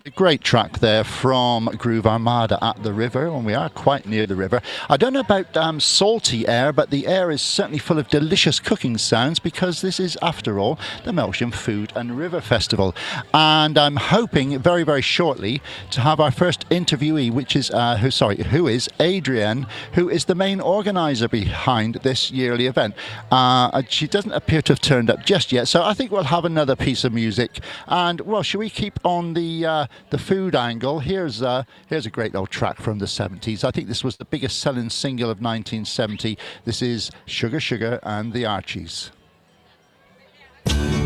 A great track there from Groove Armada at the river, and we are quite near the river. I don't know about salty air, but the air is certainly full of delicious cooking sounds, because this is, after all, the Melksham Food and River Festival. And I'm hoping very, very shortly to have our first interviewee, which is who is Adrienne, who is the main organizer behind this yearly event. She doesn't appear to have turned up just yet, so I think we'll have another piece of music. And well, shall we keep on the food angle? Here's a great old track from the 70s. I think this was the biggest selling single of 1970. This is Sugar Sugar and the Archies.